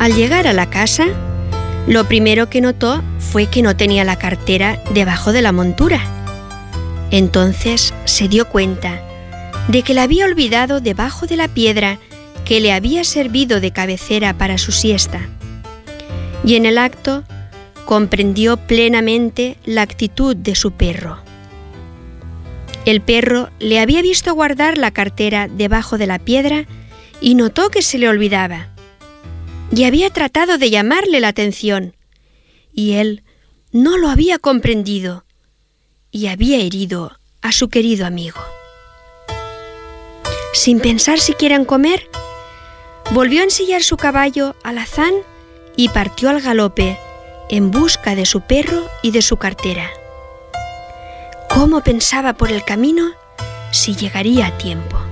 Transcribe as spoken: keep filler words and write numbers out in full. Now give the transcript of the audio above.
Al llegar a la casa, lo primero que notó fue que no tenía la cartera debajo de la montura. Entonces se dio cuenta de que la había olvidado debajo de la piedra que le había servido de cabecera para su siesta. Y en el acto comprendió plenamente la actitud de su perro. El perro le había visto guardar la cartera debajo de la piedra y notó que se le olvidaba. Y había tratado de llamarle la atención, y él no lo había comprendido y había herido a su querido amigo. Sin pensar siquiera en comer, volvió a ensillar su caballo alazán y partió al galope en busca de su perro y de su cartera. ¿Cómo pensaba por el camino si llegaría a tiempo?